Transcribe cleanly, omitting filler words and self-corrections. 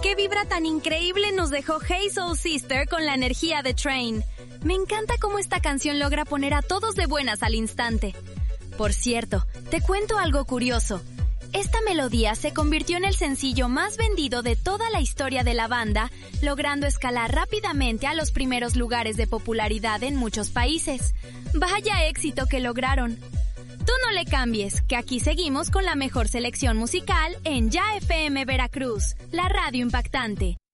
¡Qué vibra tan increíble nos dejó Hey Soul Sister con la energía de Train! Me encanta cómo esta canción logra poner a todos de buenas al instante. Por cierto, te cuento algo curioso. Esta melodía se convirtió en el sencillo más vendido de toda la historia de la banda, logrando escalar rápidamente a los primeros lugares de popularidad en muchos países. ¡Vaya éxito que lograron! Tú no le cambies, que aquí seguimos con la mejor selección musical en Ya FM Veracruz, la radio impactante.